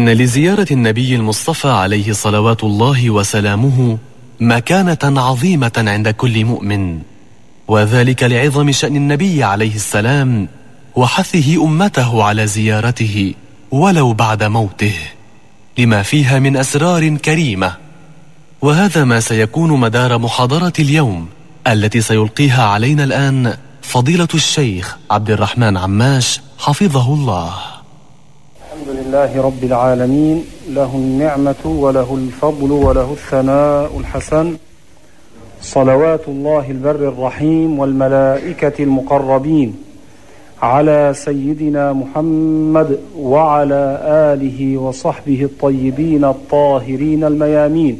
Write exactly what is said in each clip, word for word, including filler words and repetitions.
إن لزيارة النبي المصطفى عليه صلوات الله وسلامه مكانة عظيمة عند كل مؤمن، وذلك لعظم شأن النبي عليه السلام وحثه أمته على زيارته ولو بعد موته، لما فيها من أسرار كريمة. وهذا ما سيكون مدار محاضرة اليوم التي سيلقيها علينا الآن فضيلة الشيخ عبد الرحمن عماش حفظه الله. الحمد لله رب العالمين، له النعمة وله الفضل وله الثناء الحسن، صلوات الله البر الرحيم والملائكة المقربين على سيدنا محمد وعلى آله وصحبه الطيبين الطاهرين الميامين.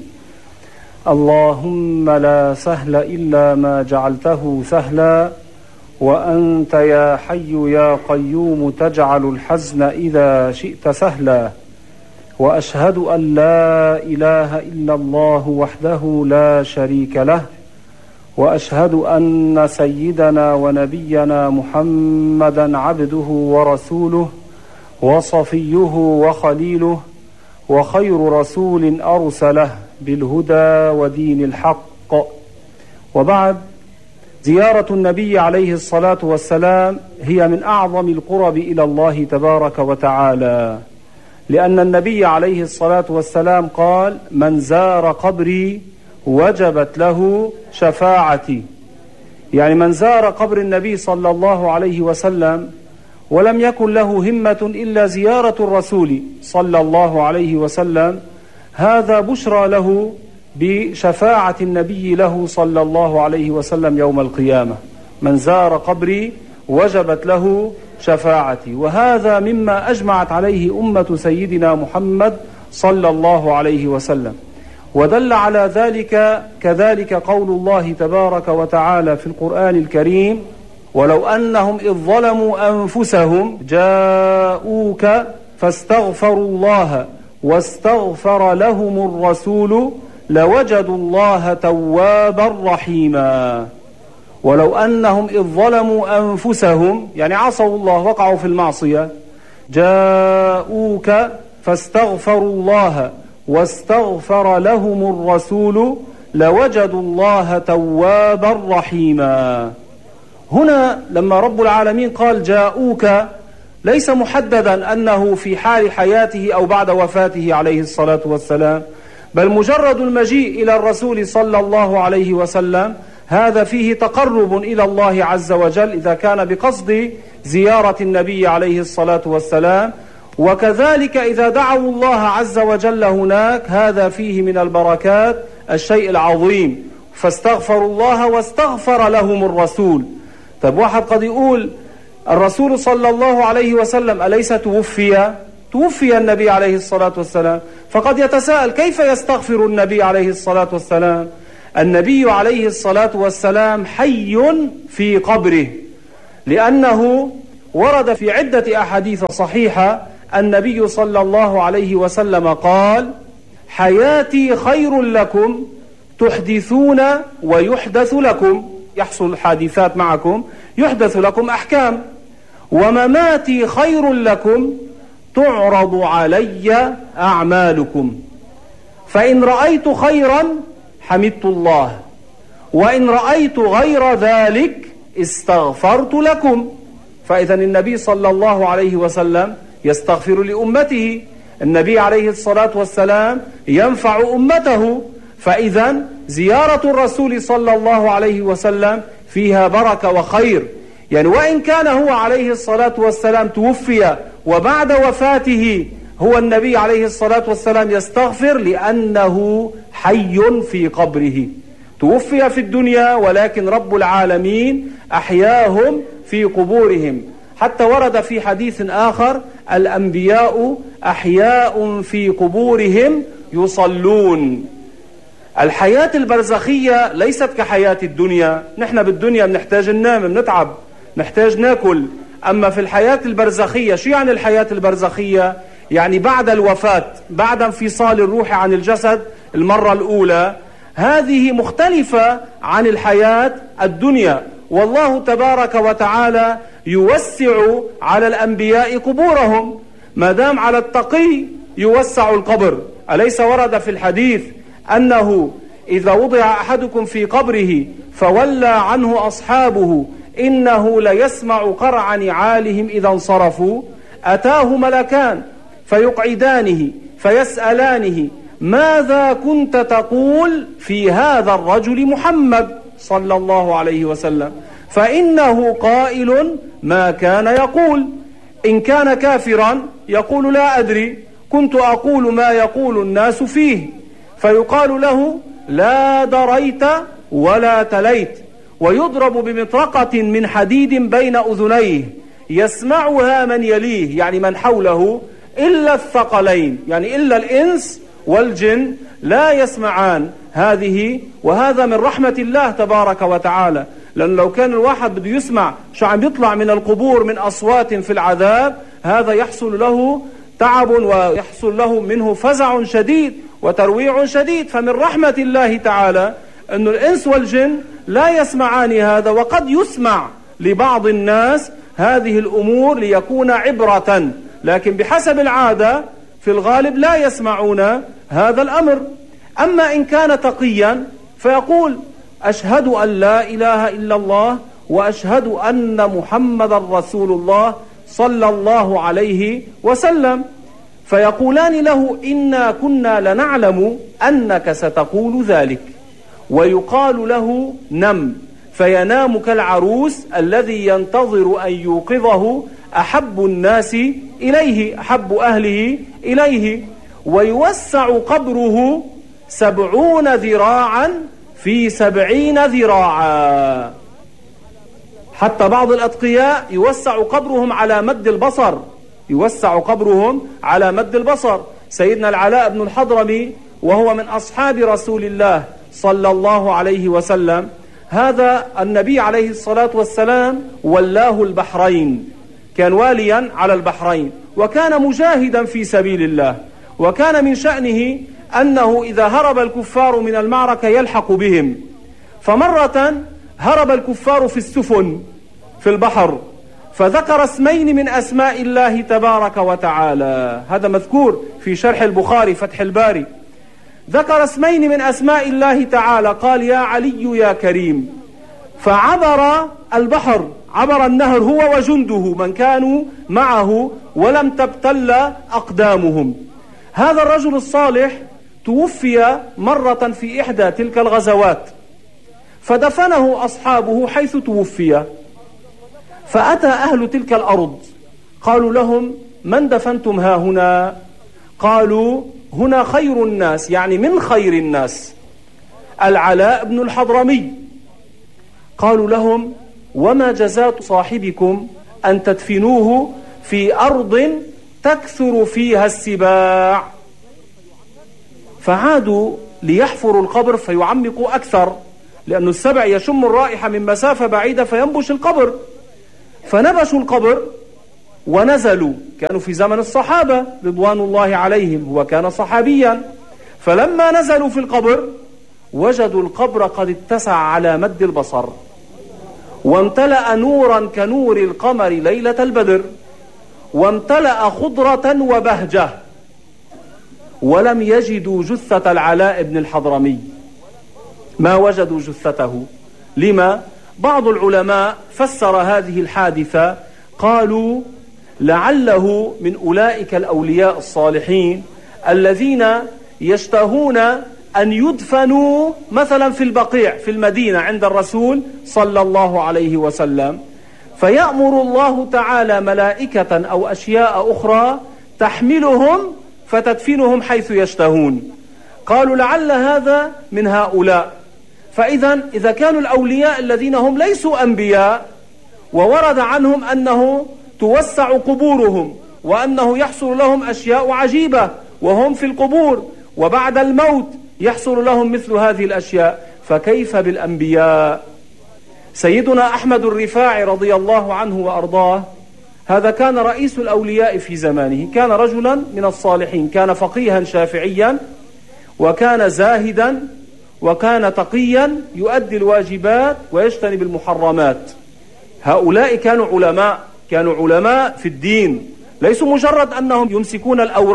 اللهم لا سهل إلا ما جعلته سهلا، وأنت يا حي يا قيوم تجعل الحزن إذا شئت سهلا. وأشهد أن لا إله إلا الله وحده لا شريك له، وأشهد أن سيدنا ونبينا محمدا عبده ورسوله وصفيه وخليله، وخير رسول أرسله بالهدى ودين الحق. وبعد، زيارة النبي عليه الصلاة والسلام هي من أعظم القرب إلى الله تبارك وتعالى، لأن النبي عليه الصلاة والسلام قال: من زار قبري وجبت له شفاعتي. يعني من زار قبر النبي صلى الله عليه وسلم ولم يكن له همة إلا زيارة الرسول صلى الله عليه وسلم، هذا بشرى له بشفاعة النبي له صلى الله عليه وسلم يوم القيامة. من زار قبري وجبت له شفاعتي، وهذا مما أجمعت عليه أمة سيدنا محمد صلى الله عليه وسلم. ودل على ذلك كذلك قول الله تبارك وتعالى في القرآن الكريم: ولو أنهم إذ ظلموا أنفسهم جاءوك فاستغفروا الله واستغفر لهم الرسول لوجدوا الله توابا رحيما. ولو أنهم إذ ظلموا أنفسهم، يعني عصوا الله، وقعوا في المعصية، جاءوك فاستغفروا الله واستغفر لهم الرسول لوجدوا الله توابا رحيما. هنا لما رب العالمين قال جاءوك، ليس محددا أنه في حال حياته أو بعد وفاته عليه الصلاة والسلام، بل مجرد المجيء إلى الرسول صلى الله عليه وسلم هذا فيه تقرب إلى الله عز وجل إذا كان بقصد زيارة النبي عليه الصلاة والسلام. وكذلك إذا دعوا الله عز وجل هناك، هذا فيه من البركات الشيء العظيم. فاستغفروا الله واستغفر لهم الرسول. طب واحد قد يقول: الرسول صلى الله عليه وسلم أليس توفي؟ توفي النبي عليه الصلاة والسلام. فقد يتساءل: كيف يستغفر النبي عليه الصلاة والسلام؟ النبي عليه الصلاة والسلام حي في قبره، لأنه ورد في عدة أحاديث صحيحة النبي صلى الله عليه وسلم قال: حياتي خير لكم تحدثون ويحدث لكم، يحصل حادثات معكم، يحدث لكم أحكام. ومماتي خير لكم تعرض علي أعمالكم، فإن رأيت خيرا حمدت الله، وإن رأيت غير ذلك استغفرت لكم. فإذا النبي صلى الله عليه وسلم يستغفر لأمته، النبي عليه الصلاة والسلام ينفع أمته. فإذا زيارة الرسول صلى الله عليه وسلم فيها بركة وخير. يعني وإن كان هو عليه الصلاة والسلام توفي وبعد وفاته هو النبي عليه الصلاة والسلام يستغفر، لأنه حي في قبره. توفي في الدنيا ولكن رب العالمين أحياهم في قبورهم. حتى ورد في حديث آخر: الأنبياء أحياء في قبورهم يصلون. الحياة البرزخية ليست كحياة الدنيا. نحن بالدنيا بنحتاج ننام، بنتعب، نحتاج ناكل. أما في الحياة البرزخية، شو يعني الحياة البرزخية؟ يعني بعد الوفاة، بعد انفصال الروح عن الجسد المرة الأولى، هذه مختلفة عن الحياة الدنيا. والله تبارك وتعالى يوسع على الأنبياء قبورهم. ما دام على التقي يوسع القبر. أليس ورد في الحديث أنه إذا وضع أحدكم في قبره فولى عنه أصحابه إنه ليسمع قرع نعالهم إذا انصرفوا، أتاه ملكان فيقعدانه فيسألانه ماذا كنت تقول في هذا الرجل محمد صلى الله عليه وسلم، فإنه قائل ما كان يقول. إن كان كافرا يقول لا أدري، كنت أقول ما يقول الناس فيه، فيقال له لا دريت ولا تليت، ويضرب بمطرقة من حديد بين أذنيه يسمعها من يليه، يعني من حوله، إلا الثقلين، يعني إلا الإنس والجن لا يسمعان هذه. وهذا من رحمة الله تبارك وتعالى، لأن لو كان الواحد بده يسمع شو عم يطلع من القبور من أصوات في العذاب، هذا يحصل له تعب ويحصل له منه فزع شديد وترويع شديد. فمن رحمة الله تعالى أن الإنس والجن لا يسمعان هذا، وقد يسمع لبعض الناس هذه الأمور ليكون عبرة، لكن بحسب العادة في الغالب لا يسمعون هذا الأمر. أما إن كان تقيا فيقول أشهد أن لا إله إلا الله وأشهد أن محمد رسول الله صلى الله عليه وسلم، فيقولان له إنا كنا لنعلم أنك ستقول ذلك، ويقال له نم، فينام كالعروس الذي ينتظر أن يوقظه أحب الناس إليه، أحب أهله إليه، ويوسع قبره سبعون ذراعا في سبعين ذراعا. حتى بعض الأتقياء يوسع قبرهم على مد البصر، يوسع قبرهم على مد البصر. سيدنا العلاء بن الحضرمي وهو من أصحاب رسول الله صلى الله عليه وسلم، هذا النبي عليه الصلاة والسلام ولاه البحرين، كان واليا على البحرين، وكان مجاهدا في سبيل الله، وكان من شأنه أنه إذا هرب الكفار من المعركة يلحق بهم. فمرة هرب الكفار في السفن في البحر، فذكر اسمين من أسماء الله تبارك وتعالى، هذا مذكور في شرح البخاري فتح الباري، ذكر اسمين من أسماء الله تعالى، قال يا علي يا كريم، فعبر البحر، عبر النهر هو وجنده من كانوا معه ولم تبتل أقدامهم. هذا الرجل الصالح توفي مرة في إحدى تلك الغزوات، فدفنه أصحابه حيث توفي، فأتى أهل تلك الأرض قالوا لهم من دفنتم ها هنا؟ قالوا هنا خير الناس، يعني من خير الناس، العلاء بن الحضرمي. قالوا لهم وما جزاء صاحبكم أن تدفنوه في أرض تكثر فيها السباع؟ فعادوا ليحفروا القبر فيعمقوا أكثر، لأن السبع يشم الرائحة من مسافة بعيدة فينبش القبر، فنبشوا القبر ونزلوا. كانوا في زمن الصحابة رضوان الله عليهم، هو كان صحابيا، فلما نزلوا في القبر وجدوا القبر قد اتسع على مد البصر، وامتلأ نورا كنور القمر ليلة البدر، وامتلأ خضرة وبهجة، ولم يجدوا جثة العلاء بن الحضرمي، ما وجدوا جثته. لما؟ بعض العلماء فسر هذه الحادثة، قالوا لعله من أولئك الأولياء الصالحين الذين يشتهون أن يدفنوا مثلا في البقيع في المدينة عند الرسول صلى الله عليه وسلم، فيأمر الله تعالى ملائكة أو أشياء أخرى تحملهم فتدفنهم حيث يشتهون. قالوا لعل هذا من هؤلاء. فإذا إذا كانوا الأولياء الذين هم ليسوا أنبياء وورد عنهم أنه توسع قبورهم وأنه يحصل لهم أشياء عجيبة وهم في القبور، وبعد الموت يحصل لهم مثل هذه الأشياء، فكيف بالأنبياء؟ سيدنا أحمد الرفاعي رضي الله عنه وأرضاه، هذا كان رئيس الأولياء في زمانه، كان رجلا من الصالحين، كان فقيها شافعيا، وكان زاهدا، وكان تقيا يؤدي الواجبات ويجتنب المحرمات. هؤلاء كانوا علماء، كانوا علماء في الدين، ليسوا مجرد أنهم يمسكون الأوراد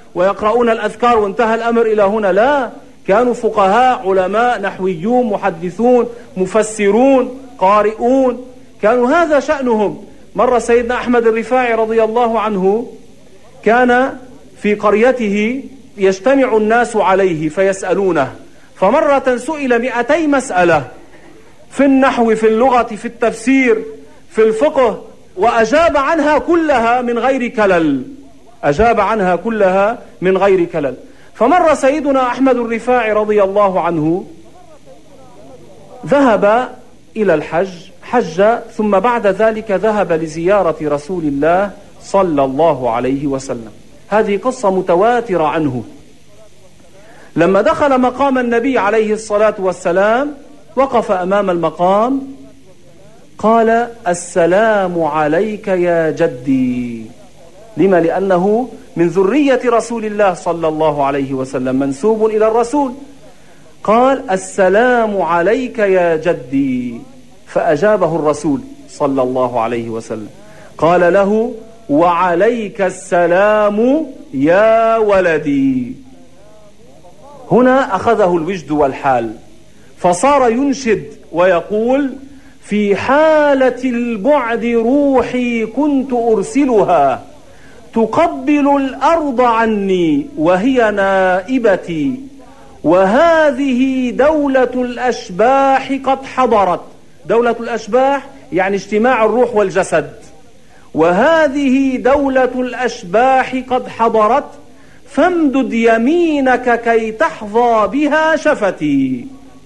ويقرؤون الأذكار وانتهى الأمر إلى هنا. لا، كانوا فقهاء، علماء، نحويون، محدثون، مفسرون، قارئون، كانوا هذا شأنهم. مر سيدنا أحمد الرفاعي رضي الله عنه كان في قريته يجتمع الناس عليه فيسألونه، فمرة سئل مئتي مسألة في النحو، في اللغة، في التفسير، في الفقه، وأجاب عنها كلها من غير كلل، أجاب عنها كلها من غير كلل. فمر سيدنا أحمد الرفاعي رضي الله عنه ذهب إلى الحج، حج، ثم بعد ذلك ذهب لزيارة رسول الله صلى الله عليه وسلم. هذه قصة متواترة عنه. لما دخل مقام النبي عليه الصلاة والسلام وقف أمام المقام، قال: السلام عليك يا جدي. لما؟ لأنه من ذرية رسول الله صلى الله عليه وسلم، منسوب إلى الرسول. قال: السلام عليك يا جدي. فأجابه الرسول صلى الله عليه وسلم، قال له: وعليك السلام يا ولدي. هنا أخذه الوجد والحال، فصار ينشد ويقول: في حالة البعد روحي كنت أرسلها، تقبل الأرض عني وهي نائبتي، وهذه دولة الأشباح قد حضرت. دولة الأشباح يعني اجتماع الروح والجسد. وهذه دولة الأشباح قد حضرت، فامدد يمينك كي تحظى بها شفتي.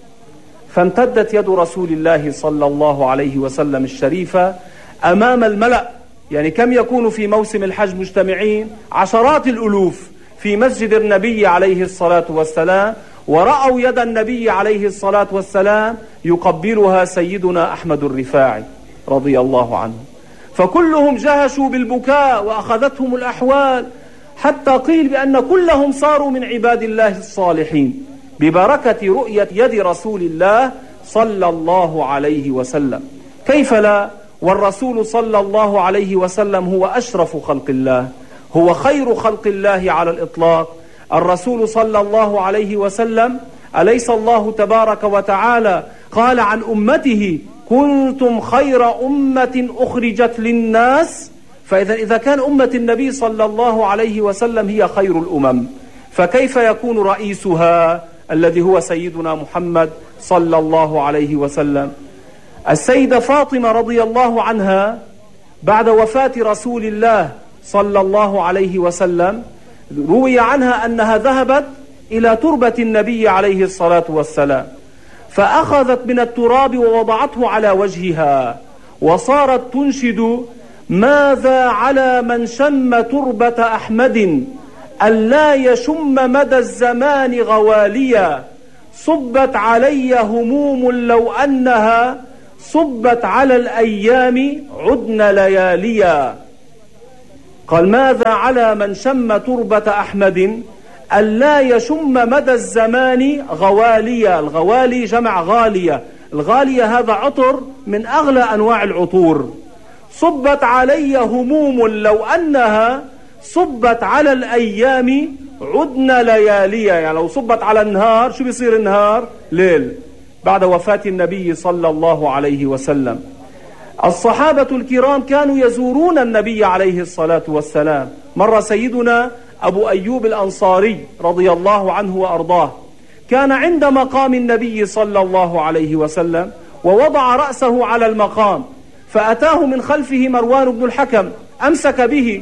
فامتدت يد رسول الله صلى الله عليه وسلم الشريفة أمام الملأ. يعني كم يكون في موسم الحج مجتمعين؟ عشرات الألوف في مسجد النبي عليه الصلاة والسلام، ورأوا يد النبي عليه الصلاة والسلام يقبلها سيدنا أحمد الرفاعي رضي الله عنه. فكلهم جهشوا بالبكاء وأخذتهم الأحوال، حتى قيل بأن كلهم صاروا من عباد الله الصالحين ببركة رؤية يد رسول الله صلى الله عليه وسلم. كيف لا؟ والرسول صلى الله عليه وسلم هو أشرف خلق الله، هو خير خلق الله على الإطلاق. الرسول صلى الله عليه وسلم، أليس الله تبارك وتعالى قال عن أمته: كنتم خير أمة أخرجت للناس؟ فإذا إذا كان أمة النبي صلى الله عليه وسلم هي خير الأمم، فكيف يكون رئيسها الذي هو سيدنا محمد صلى الله عليه وسلم؟ السيدة فاطمة رضي الله عنها بعد وفاة رسول الله صلى الله عليه وسلم روي عنها أنها ذهبت إلى تربة النبي عليه الصلاة والسلام، فأخذت من التراب ووضعته على وجهها، وصارت تنشد: ماذا على من شم تربة أحمد، ألا يشم مدى الزمان غواليا، صبت علي هموم لو أنها صبت على الأيام عدن لياليا. قال: ماذا على من شم تربة أحمد، ألا يشم مدى الزمان غواليا. الغوالي جمع غالية، الغالية هذا عطر من أغلى أنواع العطور. صبت علي هموم لو أنها صبت على الأيام عدن لياليا. يعني لو صبت على النهار شو بيصير؟ النهار ليل بعد وفاة النبي صلى الله عليه وسلم. الصحابة الكرام كانوا يزورون النبي عليه الصلاة والسلام. مر سيدنا أبو أيوب الأنصاري رضي الله عنه وأرضاه، كان عند مقام النبي صلى الله عليه وسلم ووضع رأسه على المقام، فأتاه من خلفه مروان بن الحكم أمسك به.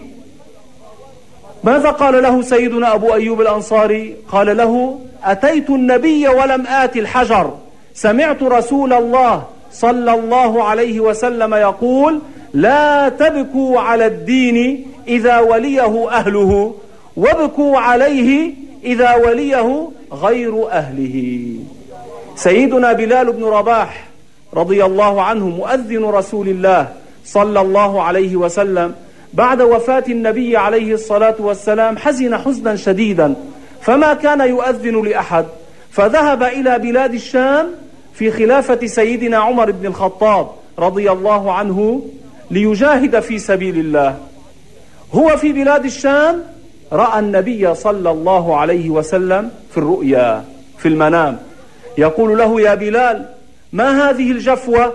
ماذا قال له سيدنا أبو أيوب الأنصاري؟ قال له: أتيت النبي ولم آت الحجر، سمعت رسول الله صلى الله عليه وسلم يقول: لا تبكوا على الدين إذا وليه أهله، وابكوا عليه إذا وليه غير أهله. سيدنا بلال بن رباح رضي الله عنه مؤذن رسول الله صلى الله عليه وسلم بعد وفاة النبي عليه الصلاة والسلام حزن حزنا شديدا، فما كان يؤذن لأحد، فذهب إلى بلاد الشام في خلافة سيدنا عمر بن الخطاب رضي الله عنه ليجاهد في سبيل الله. هو في بلاد الشام رأى النبي صلى الله عليه وسلم في الرؤيا في المنام يقول له: يا بلال، ما هذه الجفوة؟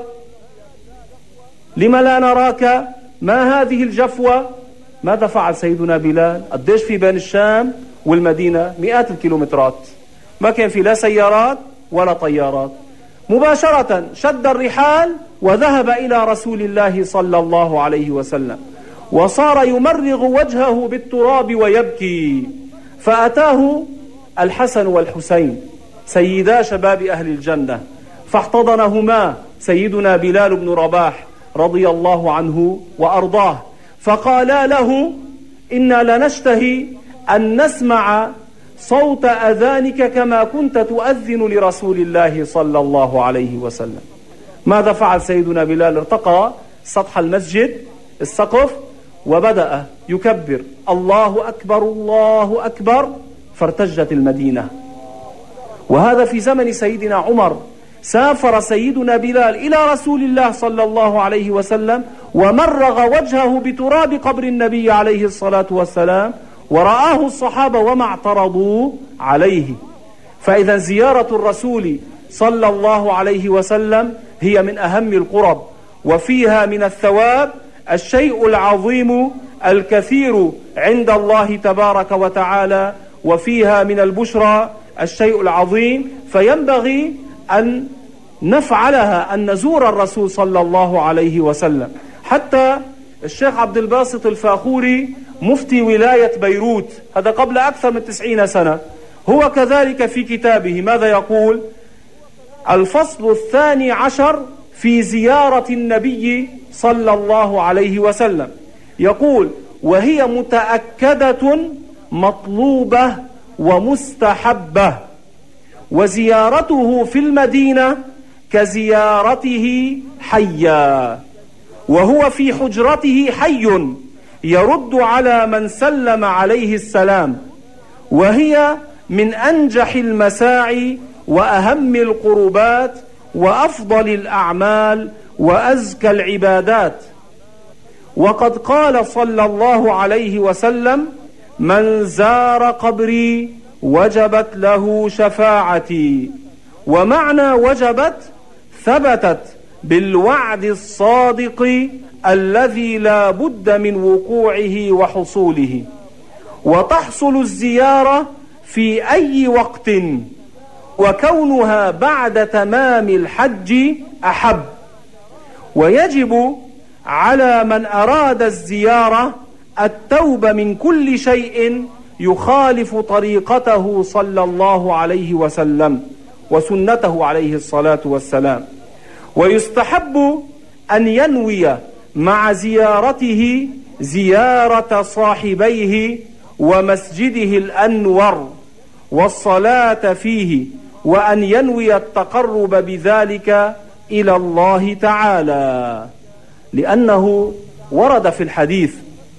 لما لا نراك؟ ما هذه الجفوة؟ ماذا فعل سيدنا بلال؟ قديش في بين الشام والمدينة؟ مئات الكيلومترات، ما كان في لا سيارات ولا طيارات. مباشرة شد الرحال وذهب إلى رسول الله صلى الله عليه وسلم، وصار يمرغ وجهه بالتراب ويبكي. فأتاه الحسن والحسين سيدا شباب أهل الجنة، فاحتضنهما سيدنا بلال بن رباح رضي الله عنه وأرضاه، فقالا له: إنا لنشتهي أن نسمع صوت أذانك كما كنت تؤذن لرسول الله صلى الله عليه وسلم. ماذا فعل سيدنا بلال؟ ارتقى سطح المسجد السقف وبدأ يكبر: الله أكبر الله أكبر، فارتجت المدينة. وهذا في زمن سيدنا عمر. سافر سيدنا بلال إلى رسول الله صلى الله عليه وسلم ومرغ وجهه بتراب قبر النبي عليه الصلاة والسلام، ورآه الصحابة وما اعترضوا عليه. فإذا زيارة الرسول صلى الله عليه وسلم هي من أهم القرب، وفيها من الثواب الشيء العظيم الكثير عند الله تبارك وتعالى، وفيها من البشرى الشيء العظيم. فينبغي أن نفعلها، أن نزور الرسول صلى الله عليه وسلم. حتى الشيخ عبد الباسط الفاخوري مفتي ولاية بيروت، هذا قبل أكثر من تسعين سنة، هو كذلك في كتابه ماذا يقول؟ الفصل الثاني عشر في زيارة النبي صلى الله عليه وسلم، يقول: وهي متأكدة مطلوبة ومستحبة، وزيارته في المدينة كزيارته حيا، وهو في حجرته حي يرد على من سلم عليه السلام، وهي من أنجح المساعي وأهم القربات وأفضل الأعمال وأزكى العبادات. وقد قال صلى الله عليه وسلم: من زار قبري وجبت له شفاعتي. ومعنى وجبت ثبتت بالوعد الصادق الذي لا بد من وقوعه وحصوله. وتحصل الزيارة في أي وقت، وكونها بعد تمام الحج أحب. ويجب على من أراد الزيارة التوبة من كل شيء يخالف طريقته صلى الله عليه وسلم وسنته عليه الصلاة والسلام. ويستحب أن ينوي مع زيارته زيارة صاحبيه ومسجده الأنور والصلاة فيه، وأن ينوي التقرب بذلك إلى الله تعالى، لأنه ورد في الحديث: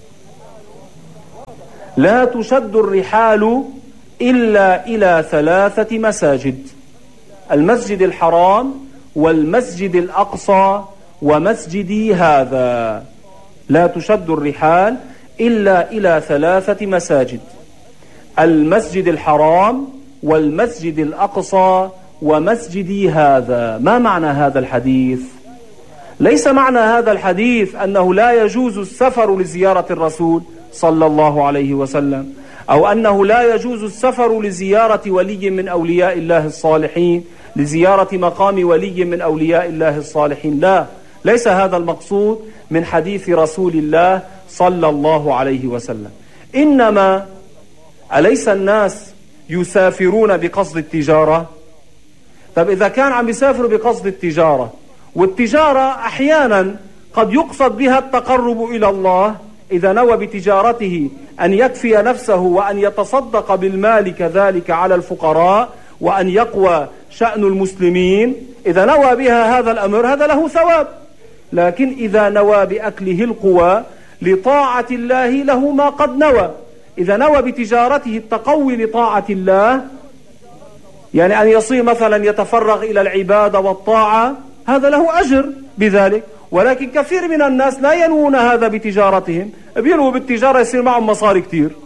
لا تشد الرحال إلا إلى ثلاثة مساجد: المسجد الحرام والمسجد الأقصى ومسجدي هذا. لا تشد الرحال إلا إلى ثلاثة مساجد: المسجد الحرام والمسجد الأقصى ومسجدي هذا. ما معنى هذا الحديث؟ ليس معنى هذا الحديث أنه لا يجوز السفر لزيارة الرسول صلى الله عليه وسلم، أو أنه لا يجوز السفر لزيارة ولي من أولياء الله الصالحين، لزيارة مقام ولي من أولياء الله الصالحين. لا، ليس هذا المقصود من حديث رسول الله صلى الله عليه وسلم. إنما أليس الناس يسافرون بقصد التجارة؟ طب إذا كان عم يسافر بقصد التجارة، والتجارة أحيانا قد يقصد بها التقرب إلى الله، إذا نوى بتجارته أن يكفي نفسه وأن يتصدق بالمال كذلك على الفقراء وأن يقوى شأن المسلمين، إذا نوى بها هذا الأمر هذا له ثواب. لكن إذا نوى بأكله القوى لطاعة الله له ما قد نوى. إذا نوى بتجارته التقوي لطاعة الله، يعني أن يصير مثلا يتفرغ إلى العبادة والطاعة، هذا له أجر بذلك. ولكن كثير من الناس لا ينوون هذا بتجارتهم، بينووا بالتجارة يصير معهم مصاري كتير،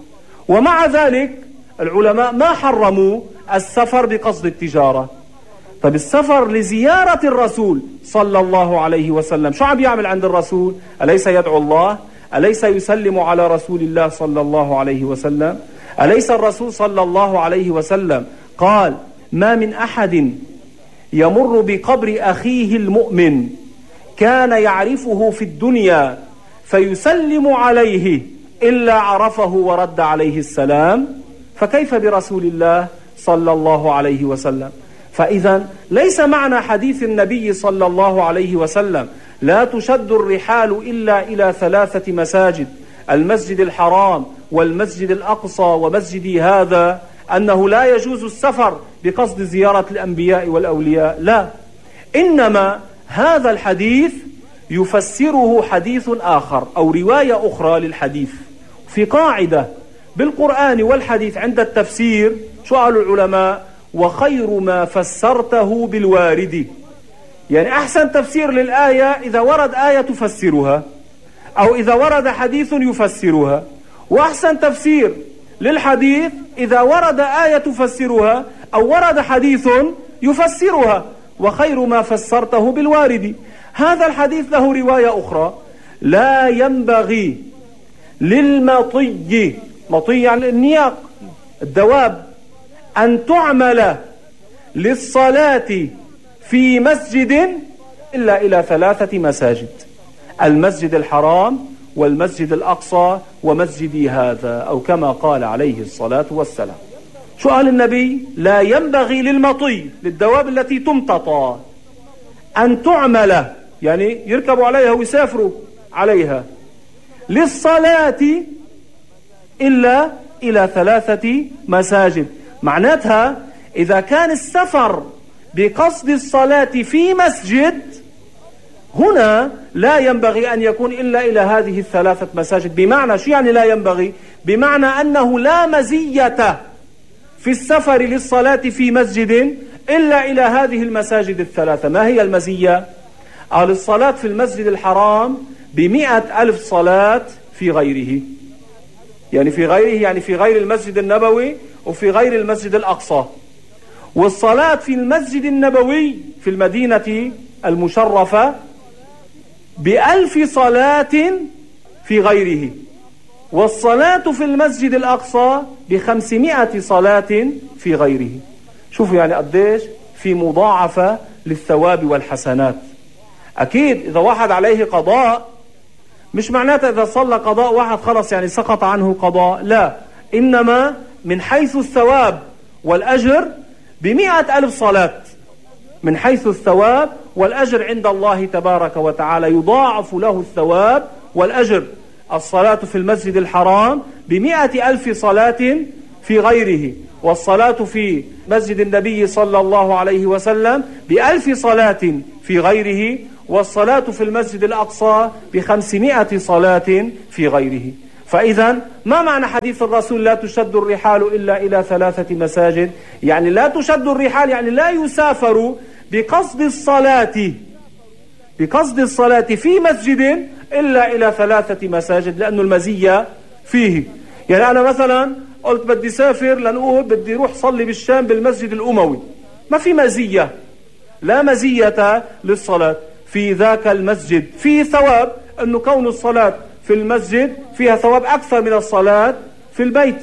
ومع ذلك العلماء ما حرموا السفر بقصد التجارة. طيب السفر لزيارة الرسول صلى الله عليه وسلم شو عم يعمل عند الرسول؟ أليس يدعو الله؟ أليس يسلم على رسول الله صلى الله عليه وسلم؟ أليس الرسول صلى الله عليه وسلم قال: ما من أحد يمر بقبر أخيه المؤمن كان يعرفه في الدنيا فيسلم عليه إلا عرفه ورد عليه السلام، فكيف برسول الله صلى الله عليه وسلم؟ فإذا ليس معنى حديث النبي صلى الله عليه وسلم لا تشد الرحال إلا إلى ثلاثة مساجد: المسجد الحرام والمسجد الأقصى ومسجدي هذا، أنه لا يجوز السفر بقصد زيارة الأنبياء والأولياء. لا، إنما هذا الحديث يفسره حديث آخر أو رواية أخرى للحديث. في قاعدة بالقرآن والحديث عند التفسير شو قالوا العلماء؟ وخير ما فسرته بالوارد. يعني أحسن تفسير للآية إذا ورد آية تفسرها، أو إذا ورد حديث يفسرها. وأحسن تفسير للحديث إذا ورد آية تفسرها أو ورد حديث يفسرها. وخير ما فسرته بالوارد. هذا الحديث له رواية أخرى: لا ينبغي للمطي، مطي يعني النياق الدواب، أن تعمل للصلاة في مسجد إلا إلى ثلاثة مساجد: المسجد الحرام والمسجد الأقصى ومسجدي هذا، أو كما قال عليه الصلاة والسلام. شو قال النبي؟ لا ينبغي للمطي، للدواب التي تمتطى، أن تعمل يعني يركبوا عليها ويسافروا عليها للصلاة إلا إلى ثلاثة مساجد. معناتها إذا كان السفر بقصد الصلاة في مسجد هنا لا ينبغي أن يكون إلا إلى هذه الثلاثة مساجد. بمعنى شو يعني لا ينبغي؟ بمعنى أنه لا مزية في السفر للصلاة في مسجد إلا إلى هذه المساجد الثلاثة. ما هي المزية؟ قال: الصلاة في المسجد الحرام بمئة ألف صلاة في غيره. يعني في غيره يعني في غير المسجد النبوي وفي غير المسجد الأقصى. والصلاة في المسجد النبوي في المدينة المشرفة بألف صلاة في غيره. والصلاة في المسجد الأقصى بخمسمائة صلاة في غيره. شوفوا يعني قديش في مضاعفة للثواب والحسنات. أكيد إذا واحد عليه قضاء مش معناته إذا صلى قضاء واحد خلص يعني سقط عنه قضاء، لا، إنما من حيث الثواب والأجر بمئة ألف صلاة. من حيث الثواب والأجر عند الله تبارك وتعالى يضاعف له الثواب والأجر. الصلاة في المسجد الحرام بمئة ألف صلاة في غيره، والصلاة في مسجد النبي صلى الله عليه وسلم بألف صلاة في غيره، والصلاة في المسجد الأقصى بخمسمائة صلاة في غيره. فإذا ما معنى حديث الرسول لا تشد الرحال إلا إلى ثلاثة مساجد؟ يعني لا تشد الرحال يعني لا يسافر بقصد الصلاة بقصد الصلاة في مسجد إلا إلى ثلاثة مساجد، لأن المزية فيه. يعني أنا مثلا قلت بدي سافر لنقول بدي روح صلي بالشام بالمسجد الأموي، ما في مزية، لا مزية للصلاة في ذاك المسجد. في ثواب أنه كون الصلاة في المسجد فيها ثواب أكثر من الصلاة في البيت.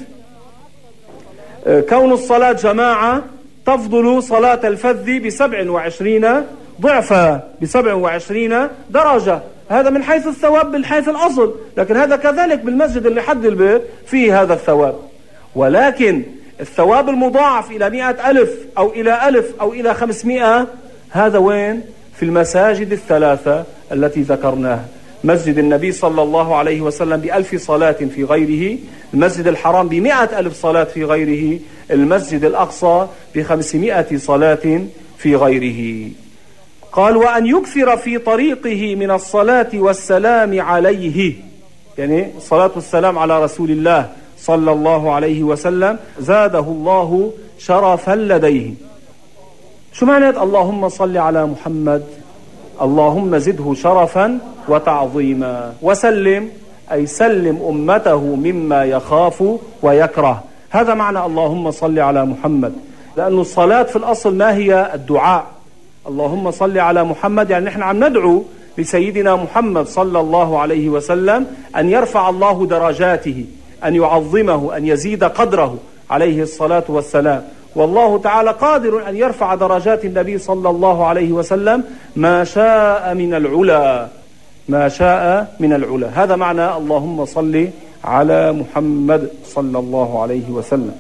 كون الصلاة جماعة تفضل صلاة الفذ بسبع وعشرين ضعفا، بسبع وعشرين درجة. هذا من حيث الثواب من حيث الأصل، لكن هذا كذلك بالمسجد اللي حد البيت فيه هذا الثواب. ولكن الثواب المضاعف إلى مئة ألف أو إلى ألف أو إلى خمسمائة هذا وين؟ في المساجد الثلاثة التي ذكرناها: مسجد النبي صلى الله عليه وسلم بألف صلاة في غيره، المسجد الحرام بمئة ألف صلاة في غيره، المسجد الأقصى بخمسمائة صلاة في غيره. قال: وأن يكثر في طريقه من الصلاة والسلام عليه، يعني صلاة والسلام على رسول الله صلى الله عليه وسلم زاده الله شرفا لديه. شو معنى اللهم صل على محمد؟ اللهم زده شرفا وتعظيما. وسلم أي سلم أمته مما يخاف ويكره. هذا معنى اللهم صل على محمد، لأن الصلاة في الأصل ما هي؟ الدعاء. اللهم صل على محمد يعني نحن عم ندعو لسيدنا محمد صلى الله عليه وسلم أن يرفع الله درجاته، أن يعظمه، أن يزيد قدره عليه الصلاة والسلام. والله تعالى قادر أن يرفع درجات النبي صلى الله عليه وسلم ما شاء من العلا، ما شاء من العلا. هذا معنى اللهم صل على محمد صلى الله عليه وسلم.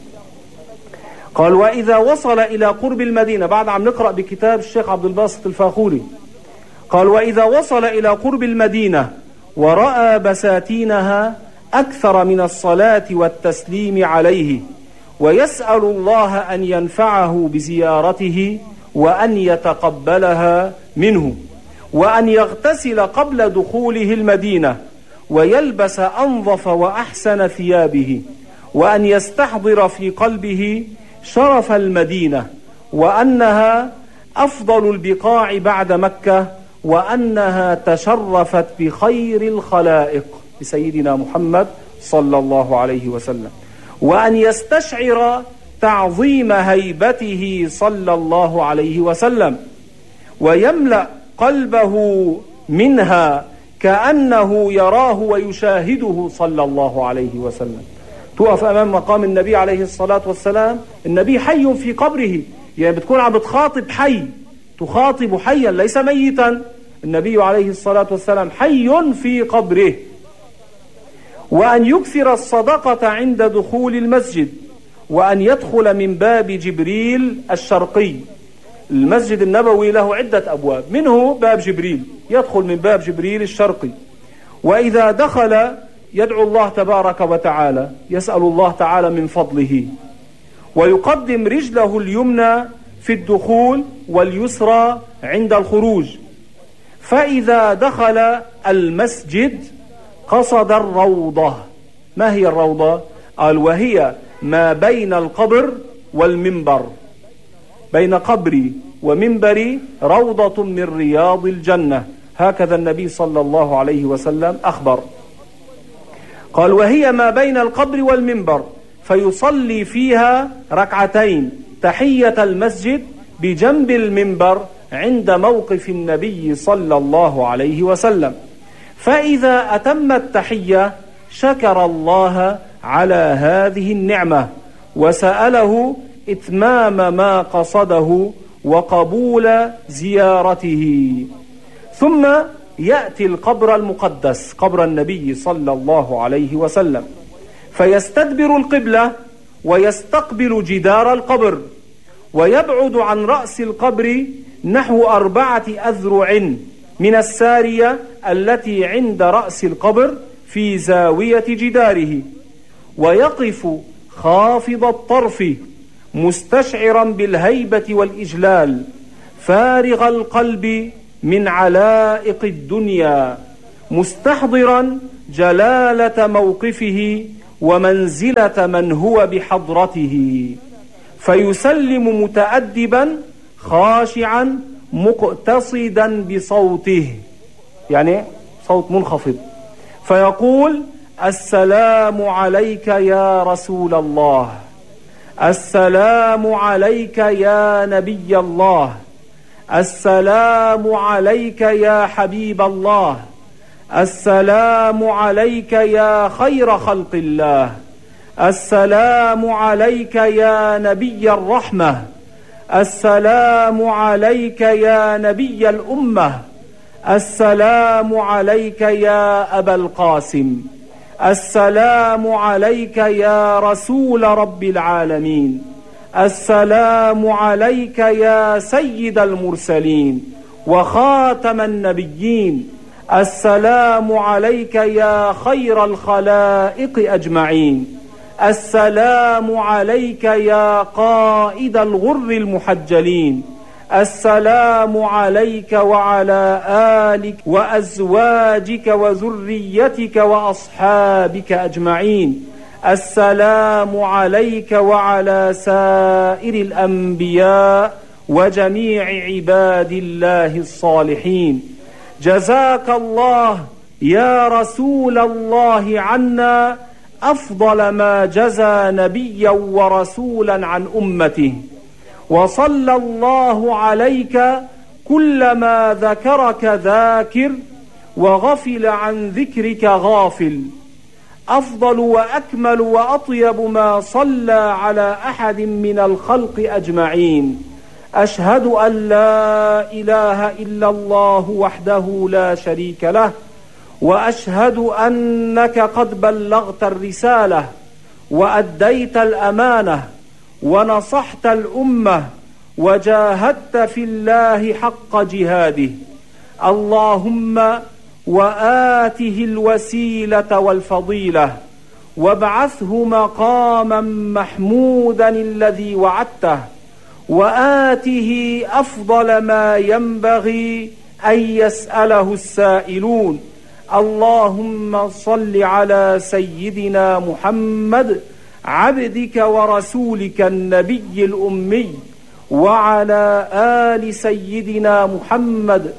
قال وإذا وصل إلى قرب المدينة، بعد عم نقرأ بكتاب الشيخ عبد الباسط الفاخوري، قال وإذا وصل إلى قرب المدينة ورأى بساتينها أكثر من الصلاة والتسليم عليه، ويسأل الله أن ينفعه بزيارته وأن يتقبلها منه، وأن يغتسل قبل دخوله المدينة، ويلبس أنظف وأحسن ثيابه، وأن يستحضر في قلبه شرف المدينة، وأنها أفضل البقاع بعد مكة، وأنها تشرفت بخير الخلائق بسيدنا محمد صلى الله عليه وسلم، وأن يستشعر تعظيم هيبته صلى الله عليه وسلم، ويملأ قلبه منها كأنه يراه ويشاهده صلى الله عليه وسلم. تقف أمام مقام النبي عليه الصلاة والسلام، النبي حي في قبره، يعني بتكون عم بتخاطب حي، تخاطب حيا ليس ميتا. النبي عليه الصلاة والسلام حي في قبره. وأن يكثر الصدقة عند دخول المسجد، وأن يدخل من باب جبريل الشرقي. المسجد النبوي له عدة أبواب، منه باب جبريل، يدخل من باب جبريل الشرقي. وإذا دخل يدعو الله تبارك وتعالى، يسأل الله تعالى من فضله، ويقدم رجله اليمنى في الدخول واليسرى عند الخروج. فإذا دخل المسجد قصد الروضة. ما هي الروضة؟ قال وهي ما بين القبر والمنبر، بين قبري ومنبري روضة من رياض الجنة، هكذا النبي صلى الله عليه وسلم أخبر. قال وهي ما بين القبر والمنبر، فيصلي فيها ركعتين تحية المسجد بجنب المنبر عند موقف النبي صلى الله عليه وسلم. فإذا أتم التحية شكر الله على هذه النعمة، وسأله إتمام ما قصده وقبول زيارته. ثم يأتي القبر المقدس، قبر النبي صلى الله عليه وسلم، فيستدبر القبلة ويستقبل جدار القبر، ويبعد عن رأس القبر نحو أربعة أذرع من السارية التي عند رأس القبر في زاوية جداره، ويقف خافض الطرف مستشعرا بالهيبة والإجلال، فارغ القلب من علائق الدنيا، مستحضرا جلالة موقفه ومنزلة من هو بحضرته، فيسلم متأدبا خاشعا مقتصدا بصوته، يعني صوت منخفض، فيقول السلام عليك يا رسول الله، السلام عليك يا نبي الله، السلام عليك يا حبيب الله، السلام عليك يا خير خلق الله، السلام عليك يا نبي الرحمة، السلام عليك يا نبي الأمة، السلام عليك يا أبا القاسم، السلام عليك يا رسول رب العالمين، السلام عليك يا سيد المرسلين وخاتم النبيين، السلام عليك يا خير الخلائق أجمعين، السلام عليك يا قائد الغر المحجلين، السلام عليك وعلى آلك وأزواجك وذريتك وأصحابك أجمعين، السلام عليك وعلى سائر الأنبياء وجميع عباد الله الصالحين. جزاك الله يا رسول الله عنا أفضل ما جزى نبيا ورسولا عن أمته، وصلى الله عليك كلما ذكرك ذاكر وغفل عن ذكرك غافل. أفضل وأكمل وأطيب ما صلى على أحد من الخلق أجمعين. أشهد أن لا إله إلا الله وحده لا شريك له، وأشهد أنك قد بلغت الرسالة وأديت الأمانة ونصحت الأمة وجاهدت في الله حق جهاده. اللهم وآته الوسيلة والفضيلة وابعثه مقاما محمودا الذي وعدته، وآته أفضل ما ينبغي أن يسأله السائلون. اللهم صل على سيدنا محمد عبدك ورسولك النبي الأمي، وعلى آل سيدنا محمد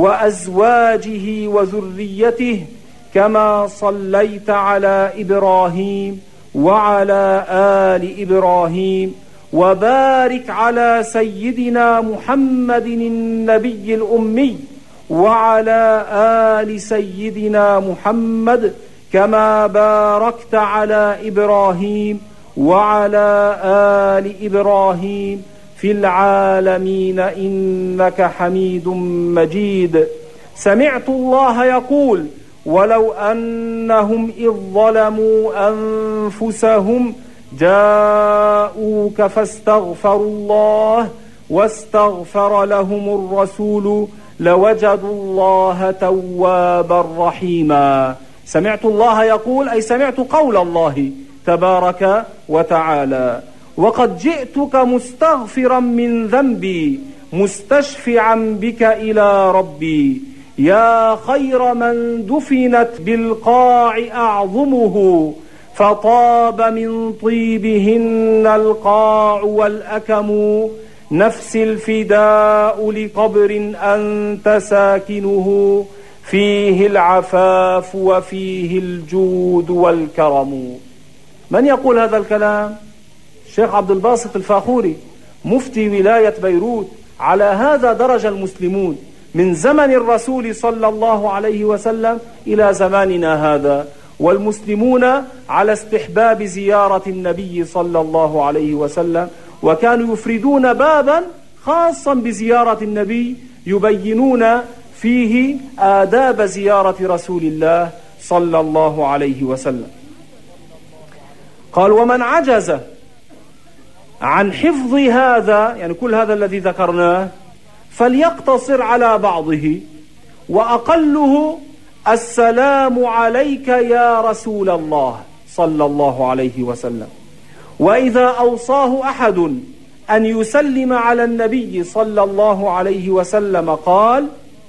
وأزواجه وذريته، كما صليت على إبراهيم وعلى آل إبراهيم، وبارك على سيدنا محمد النبي الأمي وعلى آل سيدنا محمد، كما باركت على إبراهيم وعلى آل إبراهيم في العالمين إنك حميد مجيد. سمعت الله يقول: ولو أنهم إذ ظلموا أنفسهم جاءوك فاستغفروا الله واستغفر لهم الرسول لوجدوا الله توابا رحيما. سمعت الله يقول، أي سمعت قول الله تبارك وتعالى: وقد جئتك مستغفرا من ذنبي مستشفعا بك إلى ربي، يا خير من دفنت بالقاع أعظمه، فطاب من طيبهن القاع والأكم، نفس الفداء لقبر أنت ساكنه، فيه العفاف وفيه الجود والكرم. من يقول هذا الكلام؟ الشيخ عبد الباسط الفاخوري مفتي ولاية بيروت. على هذا درج المسلمون من زمن الرسول صلى الله عليه وسلم إلى زماننا هذا، والمسلمون على استحباب زيارة النبي صلى الله عليه وسلم، وكانوا يفردون بابا خاصا بزيارة النبي يبينون فيه آداب زيارة رسول الله صلى الله عليه وسلم. قال: ومن عجز عن حفظ هذا، يعني كل هذا الذي ذكرناه، فليقتصر على بعضه، وأقله السلام عليك يا رسول الله صلى الله عليه وسلم. وإذا أوصاه أحد أن يسلم على النبي صلى الله عليه وسلم قال: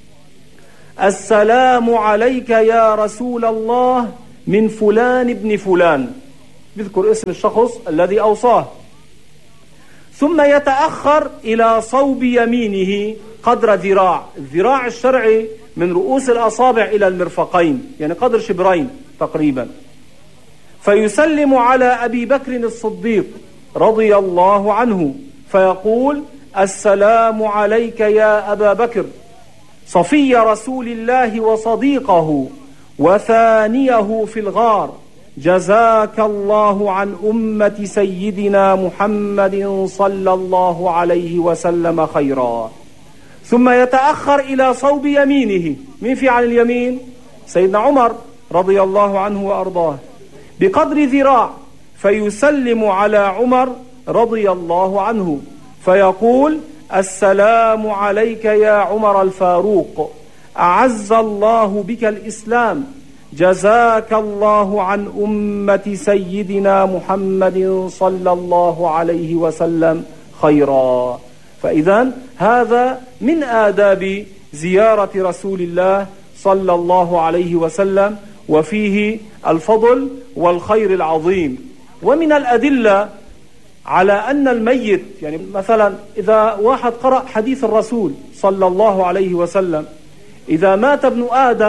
السلام عليك يا رسول الله من فلان ابن فلان، يذكر اسم الشخص الذي أوصاه، ثم يتأخر إلى صوب يمينه قدر ذراع، الذراع الشرعي من رؤوس الأصابع إلى المرفقين، يعني قدر شبرين تقريبا، فيسلم على أبي بكر الصديق رضي الله عنه فيقول: السلام عليك يا أبا بكر، صفي رسول الله وصديقه وثانيه في الغار، جزاك الله عن أمة سيدنا محمد صلى الله عليه وسلم خيرا. ثم يتأخر إلى صوب يمينه، من في عن اليمين؟ سيدنا عمر رضي الله عنه وأرضاه، بقدر ذراع، فيسلم على عمر رضي الله عنه فيقول: السلام عليك يا عمر الفاروق، أعز الله بك الإسلام، جزاك الله عن أمة سيدنا محمد صلى الله عليه وسلم خيرا. فإذا هذا من آداب زيارة رسول الله صلى الله عليه وسلم، وفيه الفضل والخير العظيم. ومن الأدلة على أن الميت، يعني مثلا إذا واحد قرأ حديث الرسول صلى الله عليه وسلم: إذا مات ابن آدم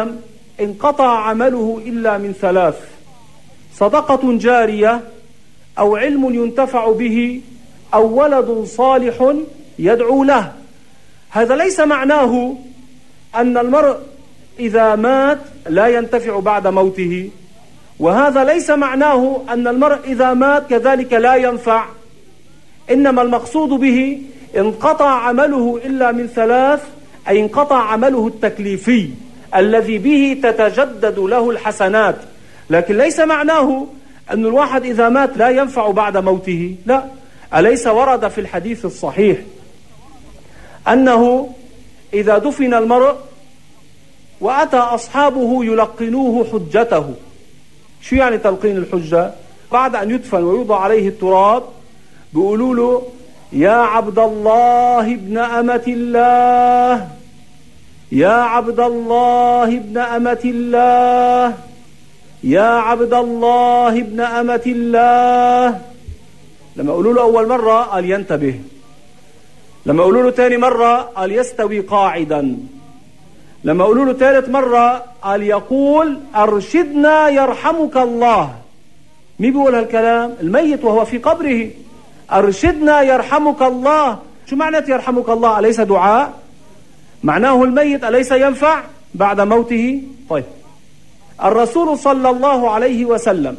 انقطع عمله إلا من ثلاث: صدقة جارية، أو علم ينتفع به، أو ولد صالح يدعو له. هذا ليس معناه أن المرء إذا مات لا ينتفع بعد موته، وهذا ليس معناه أن المرء إذا مات كذلك لا ينفع. إنما المقصود به انقطع عمله إلا من ثلاث، أي انقطع عمله التكليفي الذي به تتجدد له الحسنات، لكن ليس معناه أن الواحد إذا مات لا ينفع بعد موته، لا. أليس ورد في الحديث الصحيح أنه إذا دفن المرء وأتى أصحابه يلقنوه حجته؟ شو يعني تلقين الحجة؟ بعد أن يدفن ويوضع عليه التراب بيقولوا له: يا عبد الله ابن أمة الله، يا عبد الله ابن أمة الله، يا عبد الله ابن أمة الله. لما يقولوا له أول مرة قال ينتبه، لما يقولوا له ثاني مرة قال يستوي قاعدا، لما يقولوا له ثالث مرة قال يقول أرشدنا يرحمك الله. مين بيقول هالكلام؟ الميت وهو في قبره. أرشدنا يرحمك الله. شو معنى يرحمك الله؟ أليس دعاء؟ معناه الميت أليس ينفع بعد موته؟ طيب، الرسول صلى الله عليه وسلم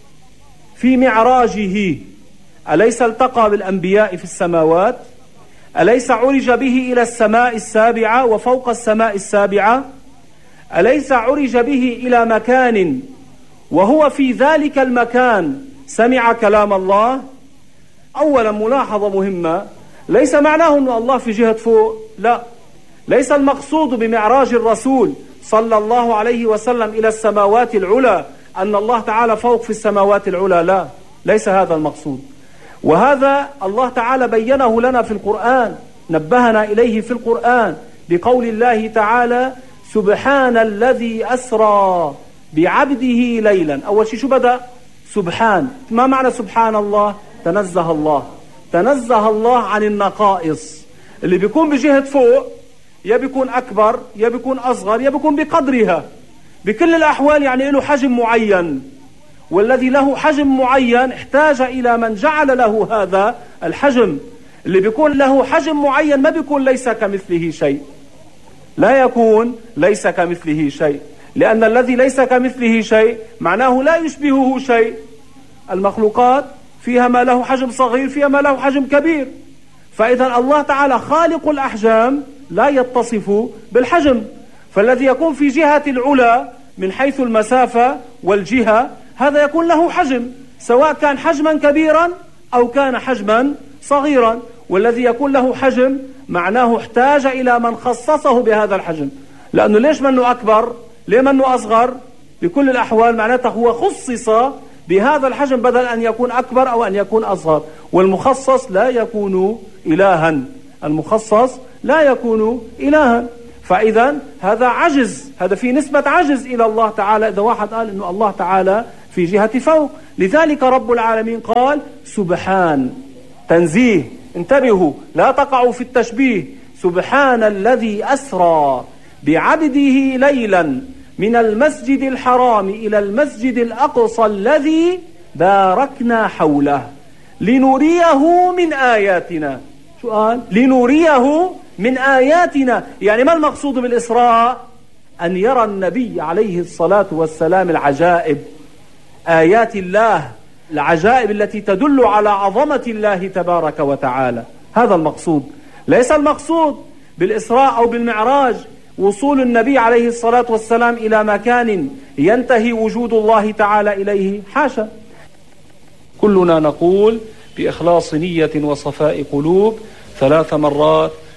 في معراجه أليس التقى بالأنبياء في السماوات؟ أليس عرج به إلى السماء السابعة وفوق السماء السابعة؟ أليس عرج به إلى مكان وهو في ذلك المكان سمع كلام الله؟ أولا ملاحظة مهمة، ليس معناه أن الله في جهة فوق، لا. ليس المقصود بمعراج الرسول صلى الله عليه وسلم إلى السماوات العلى أن الله تعالى فوق في السماوات العلى، لا، ليس هذا المقصود. وهذا الله تعالى بينه لنا في القرآن، نبهنا إليه في القرآن بقول الله تعالى: سبحان الذي أسرى بعبده ليلا. أول شيء شو بدأ؟ سبحان. ما معنى سبحان الله؟ تنزه الله، تنزه الله عن النقائص. اللي بيكون بجهة فوق يا بيكون أكبر يا بيكون أصغر يا بيكون بقدرها، بكل الأحوال يعني له حجم معين، والذي له حجم معين احتاج إلى من جعل له هذا الحجم. اللي بيكون له حجم معين ما بيكون ليس كمثله شيء، لا يكون ليس كمثله شيء، لأن الذي ليس كمثله شيء معناه لا يشبهه شيء. المخلوقات فيها ما له حجم صغير، فيها ما له حجم كبير، فإذا الله تعالى خالق الأحجام لا يتصف بالحجم. فالذي يكون في جهة العلا من حيث المسافة والجهة هذا يكون له حجم، سواء كان حجما كبيرا أو كان حجما صغيرا. والذي يكون له حجم معناه احتاج إلى من خصصه بهذا الحجم، لأنه ليش منه أكبر؟ ليه منه أصغر؟ بكل الأحوال معناته هو خصص بهذا الحجم بدل أن يكون أكبر أو أن يكون أصغر. والمخصص لا يكون إلها، المخصص لا يكون إلها. فإذا هذا عجز، هذا في نسبة عجز إلى الله تعالى إذا واحد قال إنه الله تعالى في جهة فوق. لذلك رب العالمين قال سبحان، تنزيه. انتبهوا لا تقعوا في التشبيه. سبحان الذي أسرى بعبده ليلا من المسجد الحرام إلى المسجد الأقصى الذي باركنا حوله لنريه من آياتنا. شو قال؟ لنريه من آياتنا. يعني ما المقصود بالإسراء؟ أن يرى النبي عليه الصلاة والسلام العجائب، آيات الله، العجائب التي تدل على عظمة الله تبارك وتعالى. هذا المقصود. ليس المقصود بالإسراء أو بالمعراج وصول النبي عليه الصلاة والسلام إلى مكان ينتهي وجود الله تعالى إليه، حاشا. كلنا نقول بإخلاص نية وصفاء قلوب ثلاث مرات: